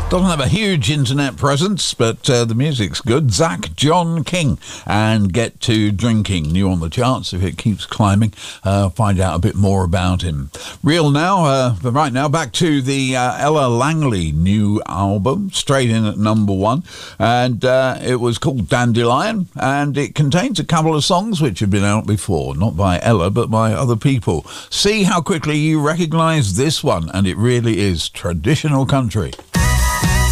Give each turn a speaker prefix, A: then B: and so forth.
A: Doesn't have a huge internet presence, but the music's good. Zach John King and Get to Drinking, new on the charts. If it keeps climbing, find out a bit more about him. Real now, but right now, back to the Ella Langley new album, straight in at number 1. And it was called Dandelion, and it contains a couple of songs which have been out before, not by Ella, but by other people. See how quickly you recognise this one, and it really is traditional country.